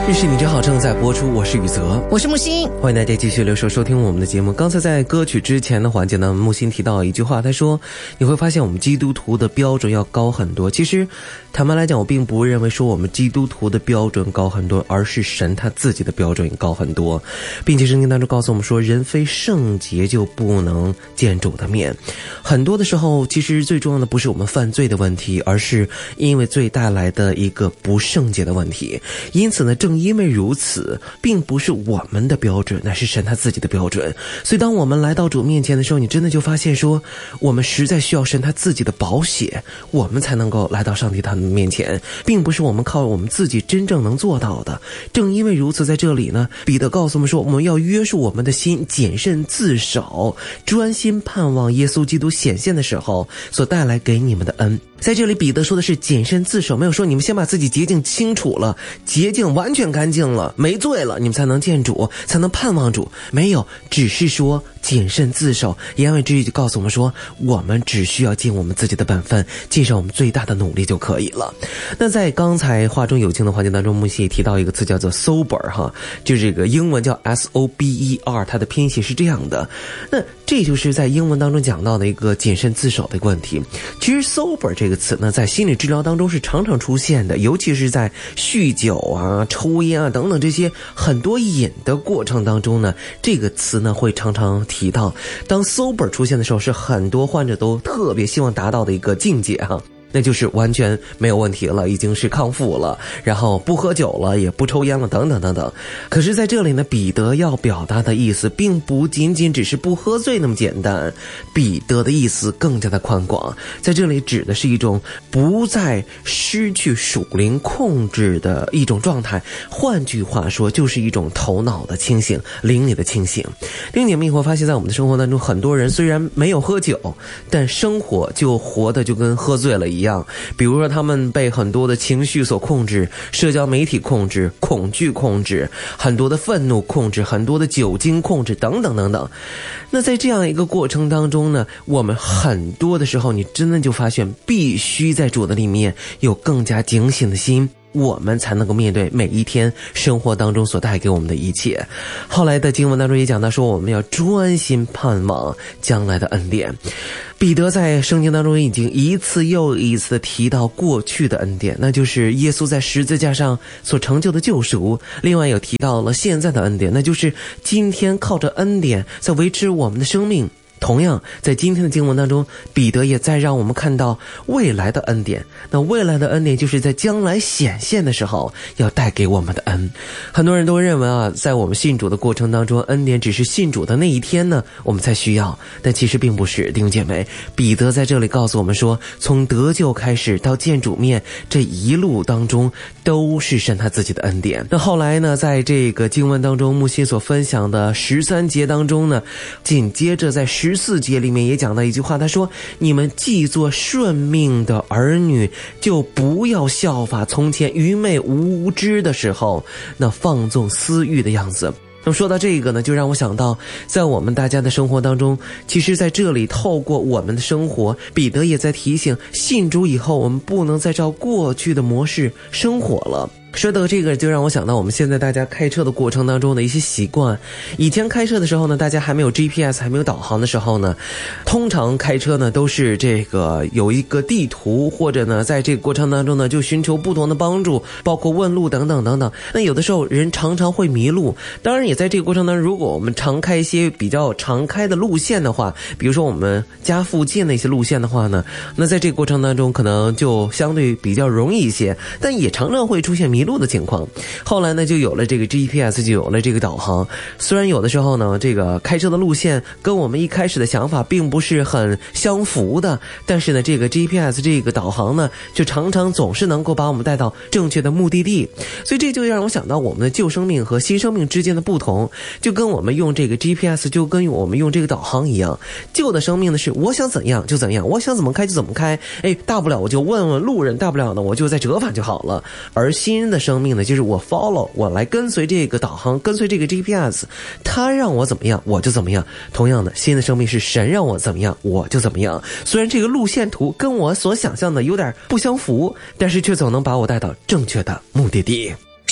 认识你真好正在播出，我是宇泽， 我是木星， 欢迎大家继续留守收听我们的节目。刚才在歌曲之前的环节呢，木星提到一句话，他说你会发现我们基督徒的标准要高很多。其实坦白来讲，我并不认为说我们基督徒的标准高很多，而是神他自己的标准高很多，并且圣经当中告诉我们说，人非圣洁就不能见主的面。很多的时候其实最重要的不是我们犯罪的问题，而是因为罪带来的一个不圣洁的问题。因此呢，正因为如此，并不是我们的标准，乃是神他自己的标准。所以当我们来到主面前的时候，你真的就发现说，我们实在需要神他自己的宝血，我们才能够来到上帝他的面前，并不是我们靠我们自己真正能做到的。正因为如此，在这里呢，彼得告诉我们说，我们要约束我们的心，谨慎自守，专心盼望耶稣基督显现的时候所带来给你们的恩。在这里彼得说的是谨慎自守，没有说你们先把自己洁净清楚了，洁净完全干净了，没罪了，你们才能见主，才能盼望主。没有，只是说谨慎自守。言外之意就告诉我们说，我们只需要尽我们自己的本分，尽上我们最大的努力就可以了。那在刚才话中有情的环节当中，木西也提到一个词叫做 sober 哈，就这个英文叫 SOBER， 它的拼写是这样的。那这就是在英文当中讲到的一个谨慎自守的一个问题。其实 sober 这个词呢，在心理治疗当中是常常出现的，尤其是在酗酒啊、抽烟啊等等这些很多瘾的过程当中呢，这个词呢会常常提到。当 sober 出现的时候，是很多患者都特别希望达到的一个境界哈。那就是完全没有问题了，已经是康复了，然后不喝酒了，也不抽烟了，等等等等。可是在这里呢，彼得要表达的意思并不仅仅只是不喝醉那么简单，彼得的意思更加的宽广。在这里指的是一种不再失去属灵控制的一种状态，换句话说，就是一种头脑的清醒，灵里的清醒。另你们也会发现，在我们的生活当中，很多人虽然没有喝酒，但生活就活得就跟喝醉了一样。比如说他们被很多的情绪所控制，社交媒体控制，恐惧控制，很多的愤怒控制，很多的酒精控制，等等等等。那在这样一个过程当中呢，我们很多的时候你真的就发现必须在主的里面有更加警醒的心，我们才能够面对每一天生活当中所带给我们的一切。后来的经文当中也讲到说，我们要专心盼望将来的恩典。彼得在圣经当中已经一次又一次提到过去的恩典，那就是耶稣在十字架上所成就的救赎。另外有提到了现在的恩典，那就是今天靠着恩典在维持我们的生命。同样在今天的经文当中，彼得也在让我们看到未来的恩典。那未来的恩典就是在将来显现的时候要带给我们的恩。很多人都认为啊，在我们信主的过程当中，恩典只是信主的那一天呢我们才需要，但其实并不是。弟兄姐妹，彼得在这里告诉我们说，从得救开始到见主面，这一路当中都是神他自己的恩典。那后来呢，在这个经文当中，木心所分享的13节当中呢，紧接着在14节里面也讲到一句话，他说，你们既做顺命的儿女，就不要效法从前愚昧无知的时候那放纵私欲的样子。那么说到这个呢，就让我想到在我们大家的生活当中，其实在这里透过我们的生活，彼得也在提醒，信主以后我们不能再照过去的模式生活了。说到这个，就让我想到我们现在大家开车的过程当中的一些习惯。以前开车的时候呢，大家还没有 GPS 还没有导航的时候呢，通常开车呢都是这个有一个地图，或者呢在这个过程当中呢就寻求不同的帮助，包括问路等等等等。那有的时候人常常会迷路，当然也在这个过程当中，如果我们常开一些比较常开的路线的话，比如说我们家附近的一些路线的话呢，那在这个过程当中可能就相对比较容易一些，但也常常会出现迷路的情况。后来呢就有了这个 GPS， 就有了这个导航。虽然有的时候呢这个开车的路线跟我们一开始的想法并不是很相符的，但是呢这个 GPS 这个导航呢就常常总是能够把我们带到正确的目的地。所以这就让我想到我们的旧生命和新生命之间的不同，就跟我们用这个 GPS 就跟我们用这个导航一样。旧的生命呢是我想怎样就怎样，我想怎么开就怎么开，大不了我就问问路人，大不了呢我就再折返就好了。而新的生命呢，就是我 follow， 我来跟随这个导航，跟随这个 GPS， 他让我怎么样我就怎么样。同样的，新的生命是神让我怎么样我就怎么样。虽然这个路线图跟我所想象的有点不相符，但是却总能把我带到正确的目的地。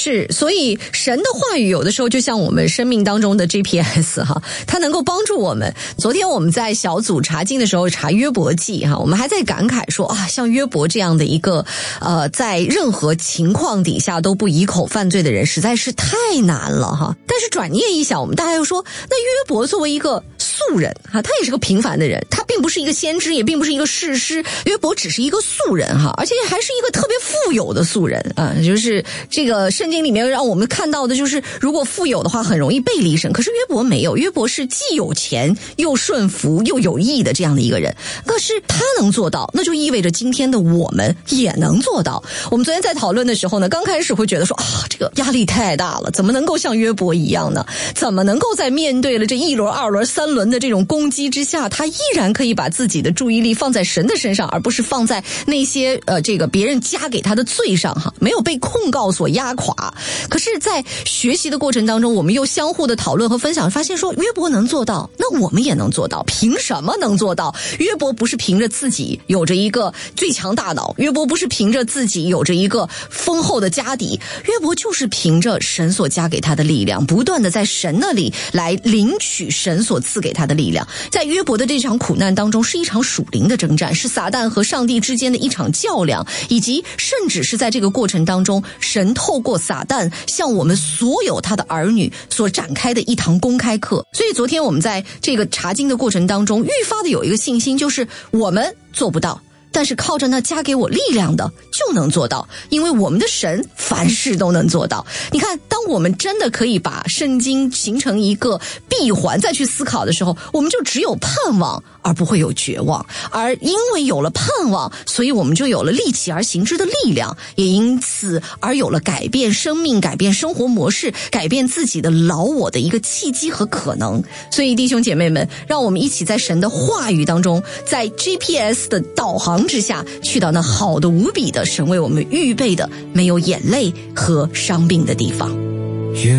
是，所以神的话语有的时候就像我们生命当中的 GPS 哈，它能够帮助我们。昨天我们在小组查经的时候查约伯记哈，我们还在感慨说啊，像约伯这样的一个在任何情况底下都不以口犯罪的人实在是太难了哈。但是转念一想，我们大家又说，那约伯作为一个素人哈，他也是个平凡的人，他并不是一个先知，也并不是一个士师，约伯只是一个素人哈，而且还是一个特别富有的素人啊，就是这个圣经里面让我们看到的就是如果富有的话很容易背离神，可是约伯没有，约伯是既有钱又顺服又有义的这样的一个人，可是他能做到，那就意味着今天的我们也能做到。我们昨天在讨论的时候呢，刚开始会觉得说啊，这个压力太大了，怎么能够像约伯一样呢？怎么能够在面对了这一轮二轮三轮的这种攻击之下，他依然可以把自己的注意力放在神的身上，而不是放在那些这个别人加给他的罪上哈，没有被控告所压垮。可是在学习的过程当中，我们又相互的讨论和分享，发现说约伯能做到，那我们也能做到。凭什么能做到？约伯不是凭着自己有着一个最强大脑，约伯不是凭着自己有着一个丰厚的家底，约伯就是凭着神所加给他的力量，不断的在神那里来领取神所赐给他的力量。在约伯的这场苦难当中，是一场属灵的征战，是撒旦和上帝之间的一场较量，以及甚至是在这个过程当中，神透过撒旦向我们所有他的儿女所展开的一堂公开课。所以昨天我们在这个查经的过程当中，愈发的有一个信心，就是我们做不到，但是靠着那加给我力量的就能做到，因为我们的神凡事都能做到。你看，当我们真的可以把圣经形成一个闭环再去思考的时候，我们就只有盼望而不会有绝望，而因为有了盼望，所以我们就有了立起而行之的力量，也因此而有了改变生命、改变生活模式、改变自己的老我的一个契机和可能。所以弟兄姐妹们，让我们一起在神的话语当中，在 GPS 的导航之下，去到那好的无比的神为我们预备的没有眼泪和伤病的地方。